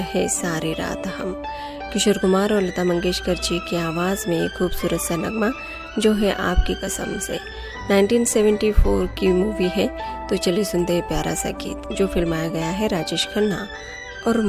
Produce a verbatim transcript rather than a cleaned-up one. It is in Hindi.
है सारी रात हम। किशोर कुमार और लता मंगेशकर जी की आवाज़ में एक खूबसूरत सा नगमा जो है आपकी कसम से। उन्नीस सौ चौहत्तर की मूवी है, तो चलिए सुनते हैं प्यारा सा गीत जो फिल्माया गया है राजेश खन्ना और